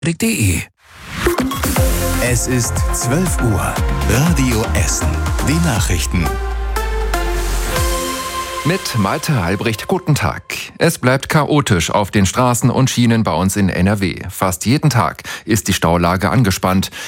rheinland-main.de. Es ist 12 Uhr. Radio Essen. Die Nachrichten. Mit Malte Halbricht, guten Tag. Es bleibt chaotisch auf den Straßen und Schienen bei uns in NRW. Fast jeden Tag ist die Staulage angespannt.